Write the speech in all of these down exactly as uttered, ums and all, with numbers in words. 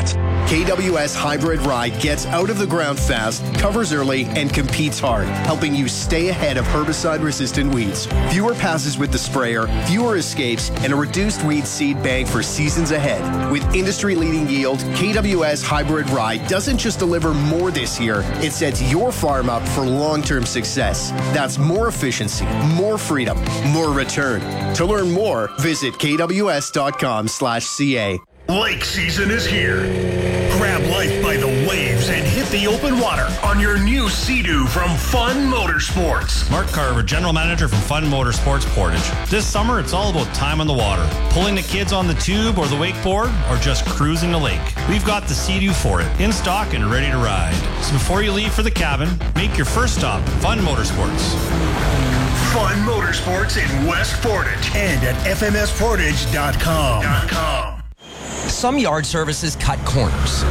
yield. K W S Hybrid Rye gets out of the ground fast, covers early, and competes hard, helping you stay ahead of herbicide-resistant weeds. Fewer passes with the sprayer, fewer escapes, and a reduced weed seed bank for seasons ahead. With industry-leading yield, K W S Hybrid Rye doesn't just deliver more this year, it sets your farm up for long-term success. That's more efficiency, more freedom, more return. To learn more, visit K W S dot com slash C A. Lake season is here. Grab life by the waves and hit the open water on your new Sea-Doo from Fun Motorsports. Mark Carver, General Manager from Fun Motorsports Portage. This summer, it's all about time on the water. Pulling the kids on the tube or the wakeboard, or just cruising the lake. We've got the Sea-Doo for it, in stock and ready to ride. So before you leave for the cabin, make your first stop Fun Motorsports. Fun Motorsports in West Portage and at f m s portage dot com. Some yard services cut corners.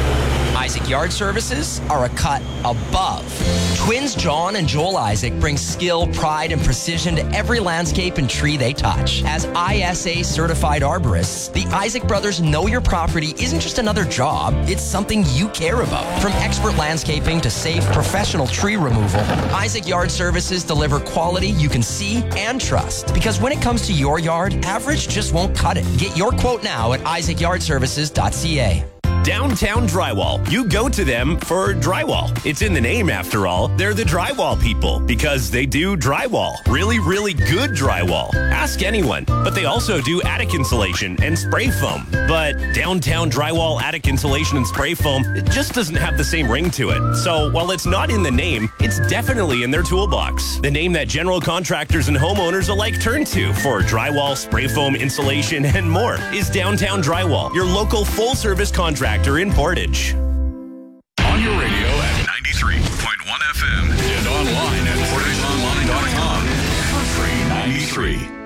Isaac Yard Services are a cut above. Twins John and Joel Isaac bring skill, pride, and precision to every landscape and tree they touch. As I S A certified arborists, the Isaac brothers know your property isn't just another job, it's something you care about. From expert landscaping to safe, professional tree removal, Isaac Yard Services deliver quality you can see and trust. Because when it comes to your yard, average just won't cut it. Get your quote now at isaac yard services dot c a. Downtown Drywall. You go to them for drywall. It's in the name, after all. They're the drywall people because they do drywall. Really, really good drywall. Ask anyone. But they also do attic insulation and spray foam. But Downtown Drywall attic insulation and spray foam, it just doesn't have the same ring to it. So while it's not in the name, it's definitely in their toolbox. The name that general contractors and homeowners alike turn to for drywall, spray foam, insulation, and more is Downtown Drywall, your local full-service contractor in Portage. On your radio at ninety-three point one F M and online at portage online dot com. Country ninety-three.